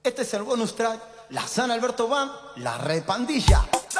Este es el bonus track, la San Alberto Band, la Red Pandilla.